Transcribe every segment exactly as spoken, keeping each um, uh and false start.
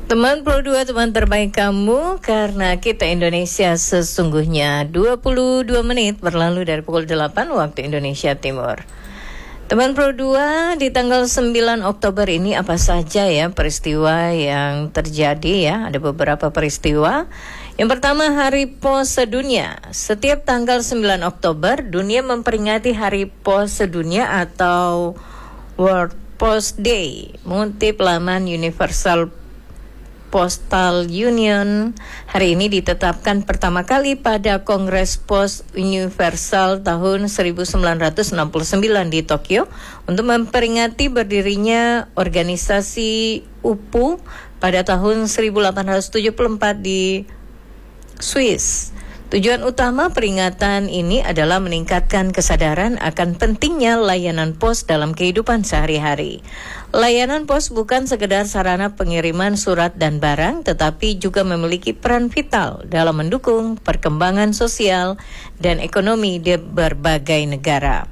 Teman Pro dua, teman terbaik kamu, karena kita Indonesia sesungguhnya dua puluh dua menit berlalu dari pukul delapan waktu Indonesia Timur. Teman Pro dua, di tanggal sembilan Oktober ini apa saja ya peristiwa yang terjadi ya? Ada beberapa peristiwa. Yang pertama, Hari Pos Sedunia. Setiap tanggal sembilan Oktober, dunia memperingati Hari Pos Sedunia atau World Post Day, mengutip laman Universal Postal Union. Hari ini ditetapkan pertama kali pada Kongres Pos Universal tahun seribu sembilan ratus enam puluh sembilan di Tokyo untuk memperingati berdirinya organisasi U P U pada tahun seribu delapan ratus tujuh puluh empat di Swiss. Tujuan utama peringatan ini adalah meningkatkan kesadaran akan pentingnya layanan pos dalam kehidupan sehari-hari. Layanan pos bukan sekedar sarana pengiriman surat dan barang, tetapi juga memiliki peran vital dalam mendukung perkembangan sosial dan ekonomi di berbagai negara.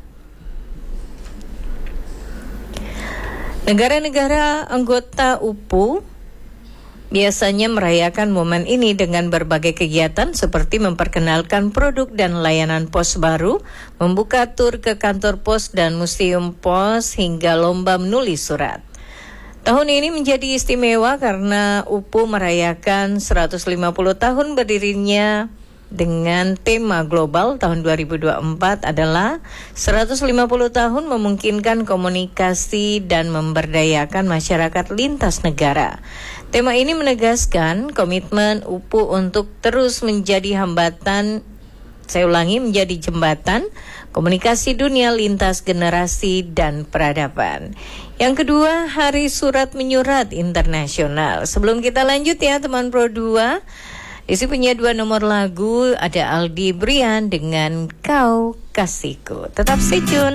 Negara-negara anggota U P U biasanya merayakan momen ini dengan berbagai kegiatan seperti memperkenalkan produk dan layanan pos baru, membuka tur ke kantor pos dan museum pos, hingga lomba menulis surat. Tahun ini menjadi istimewa karena U P U merayakan seratus lima puluh tahun berdirinya dengan tema global tahun dua ribu dua puluh empat adalah seratus lima puluh tahun memungkinkan komunikasi dan memberdayakan masyarakat lintas negara. Tema ini menegaskan komitmen U P U untuk terus menjadi hambatan, saya ulangi, menjadi jembatan komunikasi dunia lintas generasi dan peradaban. Yang kedua, Hari Surat Menyurat Internasional. Sebelum kita lanjut ya teman Pro dua, Isi punya dua nomor lagu, ada Aldi Brian dengan Kau Kasihku. Tetap stay tune.